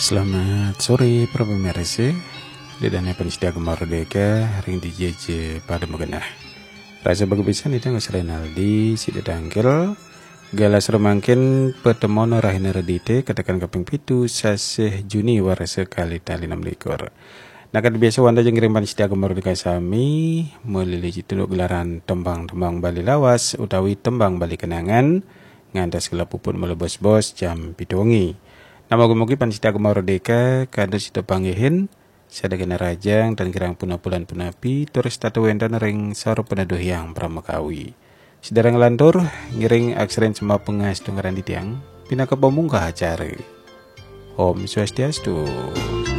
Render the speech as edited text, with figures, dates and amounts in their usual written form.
Selamat sore para pemirsa. Dedane penista Merdeka ring di JJ pada megenah. Rasa bagubisan itu nggak Renaldi si dedangkel galas remangkin pertemuan rahina redite katakan kaping pitu saseh Juni warasa kali tali 6 likur. Nakan biasa wanda jeung ngirim penista Merdeka sami melili tuluk gelaran tembang-tembang Bali lawas utawi tembang Bali kenangan ngantas kelapupun melebos bos jam pitungi. Nama mugi pansita Merdeka kado sito pangihin sadagana rajang dan gerang punapulan punapi terus tatu wendan ring saro penaduh yang pramakawi. Sedarang lantur ngiring aksaren semua pengas tungaran di tiang pinaka pemungkah acara. Om Swastiastu.